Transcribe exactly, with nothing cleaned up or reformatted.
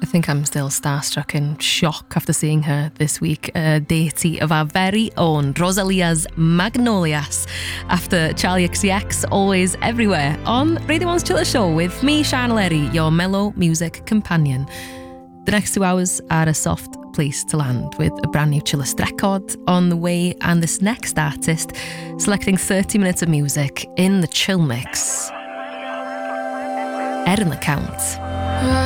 think I'm still starstruck in shock after seeing her this week. A deity of our very own Rosalia's Magnolias after Charlie X C X, Always Everywhere on Radio one's Chiller Show with me, Sian Lerry, your mellow music companion. The next two hours are a soft place to land with a brand new chillest record on the way, and this next artist selecting thirty minutes of music in the chill mix. Erin LeCount.